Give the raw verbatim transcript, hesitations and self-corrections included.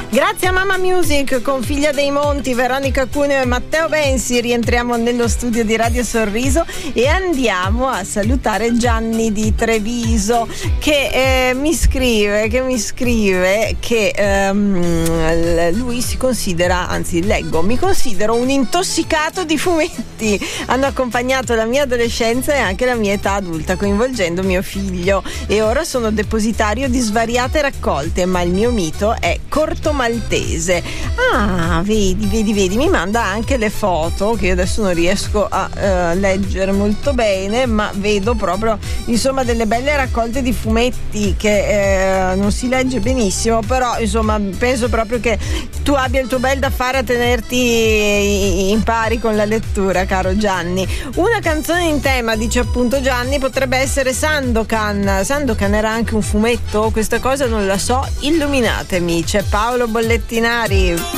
Grazie a Mamma Music con Figlia dei Monti, Veronica Cuneo e Matteo Bensi. Rientriamo nello studio di Radio Sorriso e andiamo a salutare Gianni di Treviso che eh, mi scrive che mi scrive che ehm, lui si considera, anzi leggo, mi considero un intossicato di fumetti. Hanno accompagnato la mia adolescenza e anche la mia età adulta, coinvolgendo mio figlio, e ora sono depositario di svariate raccolte, ma il mio mito è corto maltese. Ah, vedi, vedi, vedi, mi manda anche le foto che io adesso non riesco a uh, leggere molto bene, ma vedo proprio insomma delle belle raccolte di fumetti che eh, non si legge benissimo, però insomma penso proprio che tu abbia il tuo bel da fare a tenerti in pari con la lettura, caro Gianni. Una canzone in tema, dice appunto Gianni, potrebbe essere Sandokan. Sandokan era anche un fumetto? Questa cosa non la so, illuminatemi. C'è Paolo Bollettinari.